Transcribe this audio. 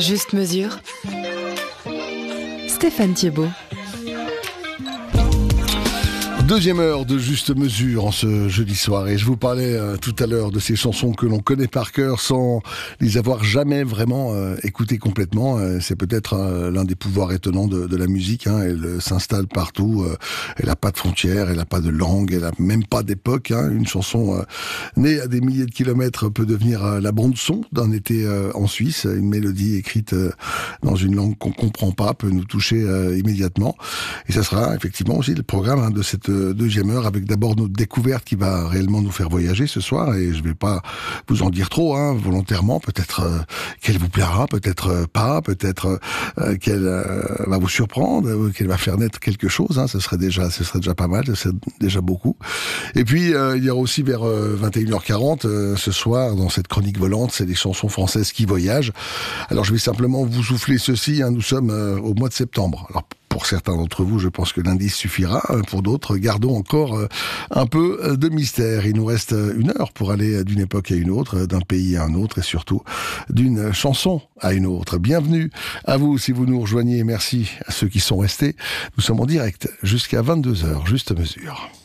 Juste mesure. Stéphane Thiebaud. Deuxième heure de Juste Mesure en ce jeudi soir, et je vous parlais tout à l'heure de ces chansons que l'on connaît par cœur sans les avoir jamais vraiment écoutées complètement. C'est peut-être l'un des pouvoirs étonnants de la musique, hein. Elle s'installe partout, elle n'a pas de frontières, elle n'a pas de langue, elle n'a même pas d'époque, hein. Une chanson née à des milliers de kilomètres peut devenir la bande-son d'un été en Suisse. Une mélodie écrite dans une langue qu'on comprend pas peut nous toucher immédiatement, et ça sera effectivement aussi le programme de cette deuxième heure, avec d'abord notre découverte qui va réellement nous faire voyager ce soir, et je vais pas vous en dire trop, hein, volontairement. Peut-être qu'elle vous plaira, peut-être pas, peut-être qu'elle va vous surprendre, qu'elle va faire naître quelque chose, hein. Ce serait déjà pas mal, ce serait déjà beaucoup. Et puis il y aura aussi vers 21h40 ce soir, dans cette chronique volante, c'est des chansons françaises qui voyagent. Alors je vais simplement vous souffler ceci, hein, nous sommes au mois de septembre. Alors pour certains d'entre vous, je pense que l'indice suffira. Pour d'autres, gardons encore un peu de mystère. Il nous reste une heure pour aller d'une époque à une autre, d'un pays à un autre, et surtout d'une chanson à une autre. Bienvenue à vous si vous nous rejoignez. Merci à ceux qui sont restés. Nous sommes en direct jusqu'à 22h, Juste Mesure.